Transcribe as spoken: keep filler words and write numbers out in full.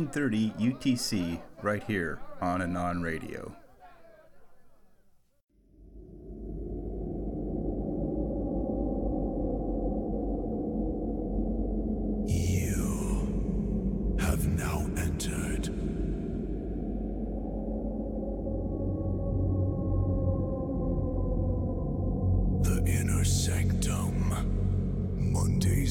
fifteen thirty U T C, right here on Anon Radio. You have now entered the inner sanctum. Mondays